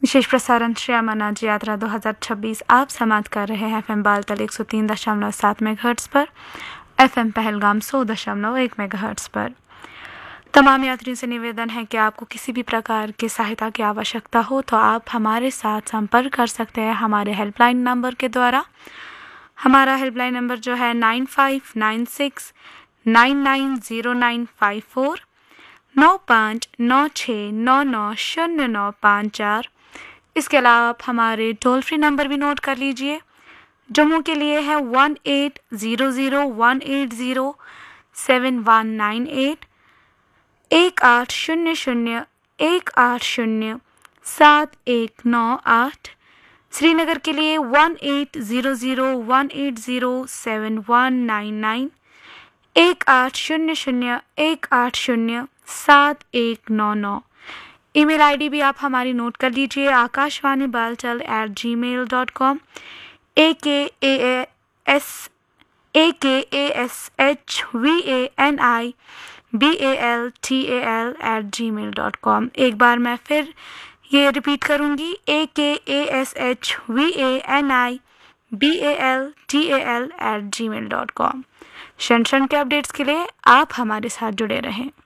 विशेष प्रसारण श्री अमरनाथ जी यात्रा 2026 आप समाप्त कर रहे हैं FM बालतल 103.7 मेगाहर्ट्ज़ पर, FM पहलगाम 100.1 मेगाहर्ट्ज़ पर। तमाम यात्रियों से निवेदन है कि आपको किसी भी प्रकार की सहायता की आवश्यकता हो तो आप हमारे साथ संपर्क कर सकते हैं हमारे हेल्पलाइन नंबर के द्वारा। हमारा हेल्पलाइन नंबर जो है 9596990954 9596990954। इसके अलावा आप हमारे टोल फ्री नंबर भी नोट कर लीजिए। जम्मू के लिए है 1800180719 1800180719। श्रीनगर के लिए 1800180719 1800180719। ईमेल आईडी भी आप हमारी नोट कर लीजिए akashvanibaltal@gmail.com akashvanibaltal@gmail.com। एक बार मैं फिर ये रिपीट करूंगी akashvanibaltal@gmail.com। क्षण क्षण के अपडेट्स के लिए आप हमारे साथ जुड़े रहें।